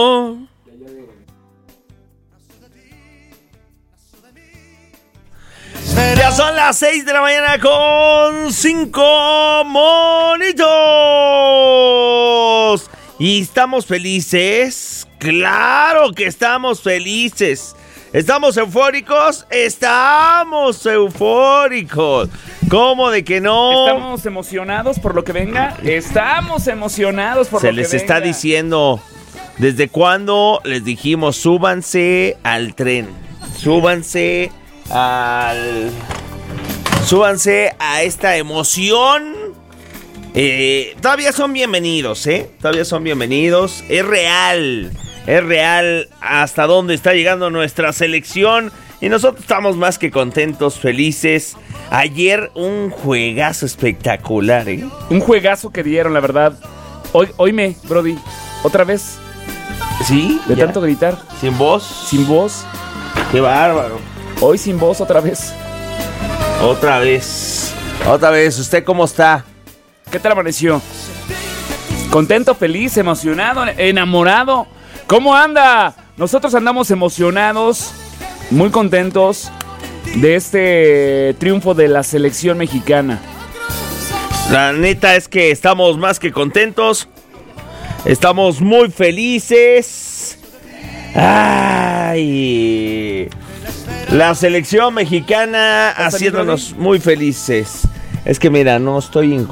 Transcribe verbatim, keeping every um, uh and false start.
Ya son las seis de la mañana con cinco monitos. Y estamos felices. Claro que estamos felices. ¿Estamos eufóricos? Estamos eufóricos. ¿Cómo de que no? ¿Estamos emocionados por lo que venga? Estamos emocionados por Se lo que venga. les está diciendo, ¿desde cuándo les dijimos súbanse al tren? Súbanse al... Súbanse a esta emoción. Eh, todavía son bienvenidos, ¿eh? Todavía son bienvenidos. Es real. Es real hasta dónde está llegando nuestra selección. Y nosotros estamos más que contentos, felices. Ayer un juegazo espectacular, ¿eh? Un juegazo que dieron, la verdad. Hoy, oíme, Brody, otra vez. ¿Sí? De ¿Ya? tanto gritar. ¿Sin voz? Sin voz. ¡Qué bárbaro! Hoy sin voz otra vez. Otra vez. Otra vez. ¿Usted cómo está? ¿Qué tal amaneció? Contento, feliz, emocionado, enamorado. ¿Cómo anda? Nosotros andamos emocionados, muy contentos de este triunfo de la selección mexicana. La neta es que estamos más que contentos. Estamos muy felices. Ay, la selección mexicana haciéndonos muy felices. Es que mira, no estoy en